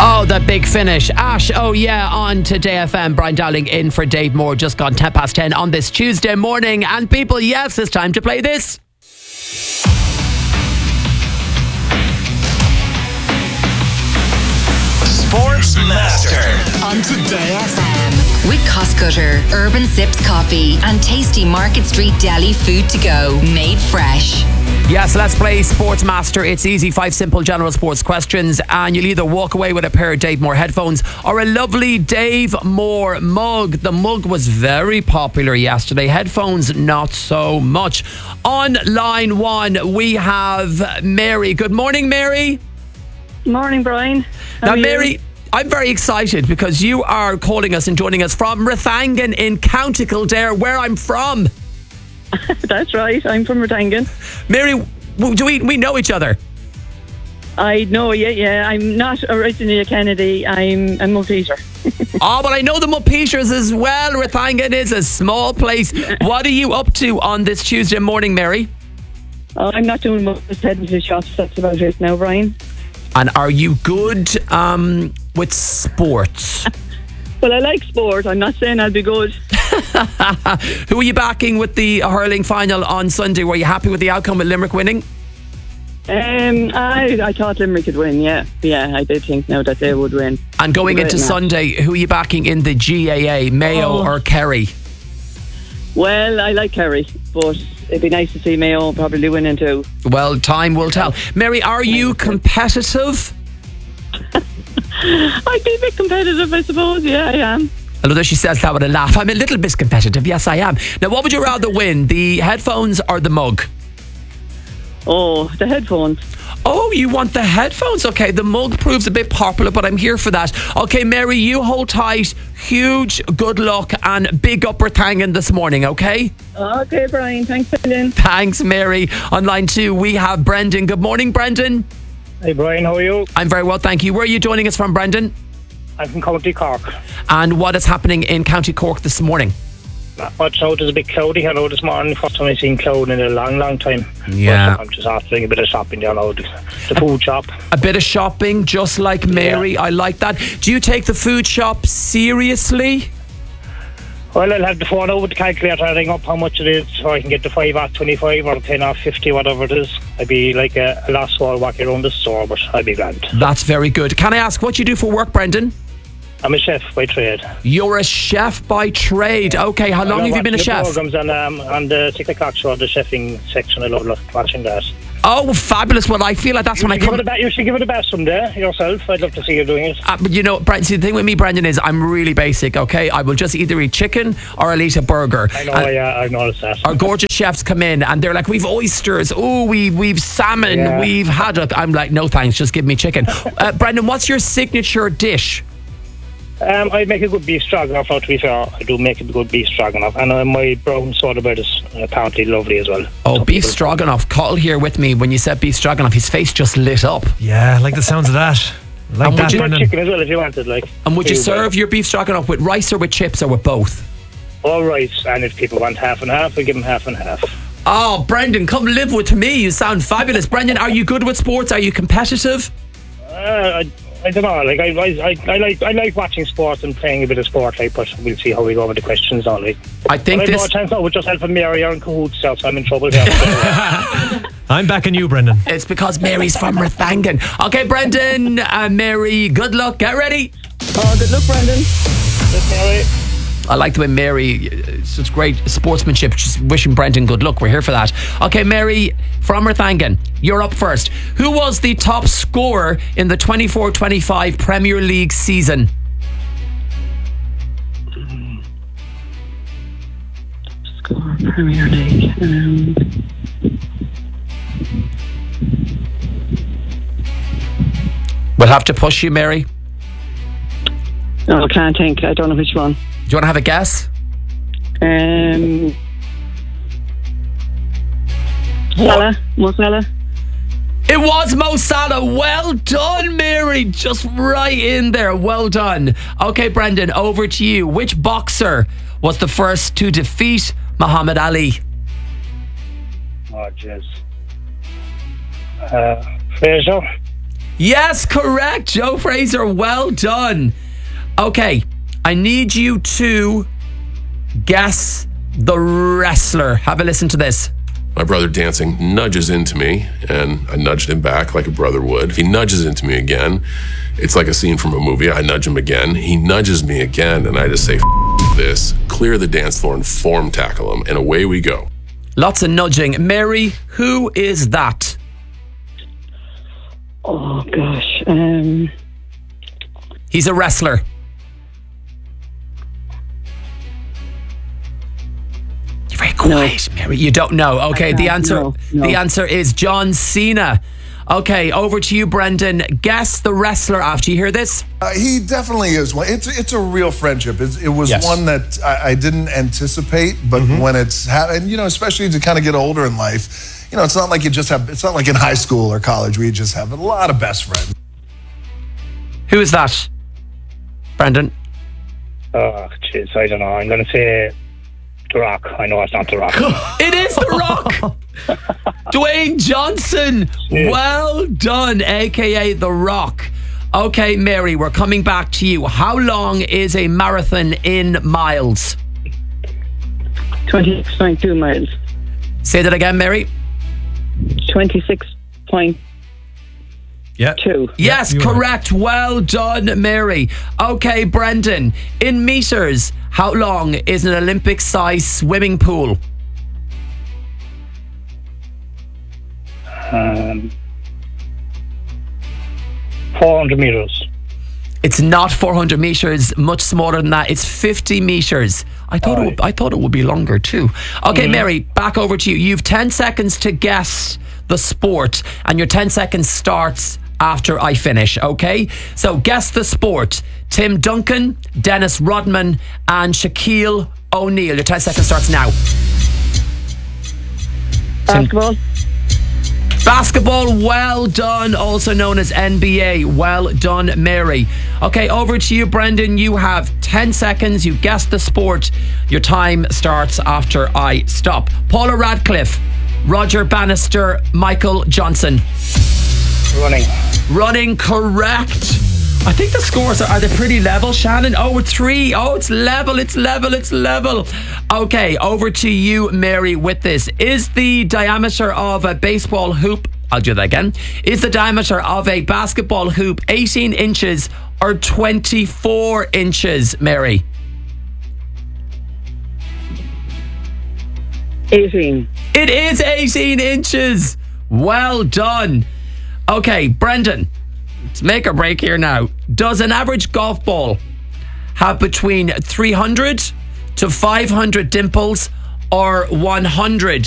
Oh, the big finish. Ash, oh yeah, on Today FM. Brian Dowling in for Dave Moore. Just gone 10:10 on this Tuesday morning. And people, yes, it's time to play this. Sports Master on Today FM with Costcutter, Urban Sips Coffee and Tasty Market Street Deli Food to Go, made fresh. Yes, let's play Sports Master. It's easy, 5 simple general sports questions, and you'll either walk away with a pair of Dave Moore headphones or a lovely Dave Moore mug. The mug was very popular yesterday. Headphones, not so much. On line 1, we have Mary. Good morning, Mary. Morning, Brian. Now, Mary, I'm very excited because you are calling us and joining us from Rathangan in County Kildare, where I'm from. That's right, I'm from Rathangan. Mary, do we know each other? I know, yeah. I'm not originally a Kennedy, I'm a Mulpeter. Oh, but I know the Mulpeters as well. Rathangan is a small place. What are you up to on this Tuesday morning, Mary? Oh, I'm not doing much, just heading to the shops, that's about it now, Brian. And are you good with sports? Well, I like sport. I'm not saying I'll be good. Who are you backing with the hurling final on Sunday? Were you happy with the outcome with Limerick winning? I thought Limerick could win, yeah. Yeah, I did think now that they would win. And going into Sunday, who are you backing in the GAA, Mayo or Kerry? Well, I like Kerry, but it'd be nice to see Mayo probably winning too. Well, time will tell. Mary, are you competitive? I'd be a bit competitive, I suppose. Yeah, I am. Although she says that with a laugh. I'm a little bit competitive. Yes, I am. Now, what would you rather win, the headphones or the mug? Oh, the headphones. Oh, you want the headphones? Okay, the mug proves a bit popular, but I'm here for that. Okay, Mary, you hold tight. Huge good luck and big up Rathangan this morning, okay? Okay, Brian. Thanks, Ellen. Thanks, Mary. On line 2, we have Brendan. Good morning, Brendan. Hey, Brian, how are you? I'm very well, thank you. Where are you joining us from, Brendan? I'm from County Cork. And what is happening in County Cork this morning? Not much out. It's a bit cloudy hello this morning. First time I've seen cloud in a long time. Yeah. But I'm just after doing a bit of shopping down out the food shop. A bit of shopping, just like Mary. Yeah. I like that. Do you take the food shop seriously? Well, I'll have the phone over the calculator and ring up how much it is so I can get the 5 off 25 or 10 off 50, whatever it is. I'd be like a lost soul walking around the store, but I'd be grand. That's very good. Can I ask what you do for work, Brendan? I'm a chef by trade. You're a chef by trade. Okay, how long have you been a chef? Programs on the 6 o'clock show, the chefing section. I love watching that. Oh, fabulous. Well, I feel like that's when I come... You should give it a bash someday yourself. I'd love to see you doing it. But you know, Brendan, see, the thing with me, Brendan, is I'm really basic, okay? I will just either eat chicken or I'll eat a burger. I know, I've noticed that. Our gorgeous chefs come in and they're like, we've oysters, we've salmon, we've haddock. I'm like, no thanks, just give me chicken. Brendan, what's your signature dish? I make a good beef stroganoff, to be fair. I do make a good beef stroganoff. And my brown soda bread is apparently lovely as well. Oh, beef stroganoff. Carl here with me. When you said beef stroganoff, his face just lit up. Yeah, I like the sounds of that. Like that, chicken as well if you wanted. And would you serve your beef stroganoff with rice or with chips or with both? All rice. And if people want half and half, we give them half and half. Oh, Brendan, come live with me. You sound fabulous. Brendan, are you good with sports? Are you competitive? I don't know. I like watching sport and playing a bit of sport. But we'll see how we go with the questions. I think this. I've no chance now with yourself and Mary are in cahoots, so I'm in trouble here. I'm backing you, Brendan. It's because Mary's from Rathangan. Okay, Brendan, Mary, good luck. Get ready. Oh, good luck, Brendan. Good, Mary. I like the way Mary, such great sportsmanship, just wishing Brendan good luck. We're here for that. Okay, Mary from Rathangan, you're up first. Who was the top scorer in the 24-25 Premier League season? Score Premier League. We'll have to push you, Mary. No, I can't think. I don't know which one. Do you want to have a guess? Salah? Mo Salah? It was Mo Salah. Well done, Mary. Just right in there. Well done. Okay, Brendan, over to you. Which boxer was the first to defeat Muhammad Ali? Oh, jeez. Fraser? Yes, correct. Joe Fraser, well done. Okay, I need you to guess the wrestler. Have a listen to this. My brother dancing nudges into me, and I nudged him back like a brother would. He nudges into me again. It's like a scene from a movie. I nudge him again. He nudges me again, and I just say, this, clear the dance floor and form tackle him, and away we go. Lots of nudging. Mary, who is that? Oh, gosh. He's a wrestler. You're very quiet, Mary. You don't know. Okay, the answer. No. The answer is John Cena. Okay, over to you, Brendan. Guess the wrestler after you hear this. He definitely is one. It's a real friendship. It was Yes. one that I didn't anticipate, but when it's happened, especially to kind of get older in life, it's not like it's not like in high school or college where you just have a lot of best friends. Who is that, Brendan? Oh, jeez, I don't know. I'm going to say The Rock. I know it's not The Rock. It is The Rock. Dwayne Johnson. Well done, a.k.a. The Rock. Okay, Mary, we're coming back to you. How long is a marathon in miles? 26.2 miles. Say that again, Mary. 26.2. Yeah. Yes, you are. correct. Well done, Mary. Okay, Brendan. In meters, how long is an Olympic-sized swimming pool? 400 meters. It's not 400 meters, much smaller than that. It's 50 meters. I thought it would be longer too. Okay, Mary, back over to you. You've 10 seconds to guess the sport, and your 10 seconds starts after I finish, okay? So guess the sport. Tim Duncan, Dennis Rodman, and Shaquille O'Neal. Your 10 seconds starts now. Basketball. Basketball, well done, also known as NBA. Well done, Mary. Okay, over to you, Brendan. You have 10 seconds. You guessed the sport. Your time starts after I stop. Paula Radcliffe, Roger Bannister, Michael Johnson. Running, correct. I think the scores are they pretty level, Shannon? Oh, 3. Oh, it's level. Okay, over to you, Mary, with this. Is the diameter of a baseball hoop, I'll do that again. Is the diameter of a basketball hoop 18 inches or 24 inches, Mary? 18. It is 18 inches. Well done. Okay, Brendan, let's make a break here now. Does an average golf ball have between 300 to 500 dimples or 100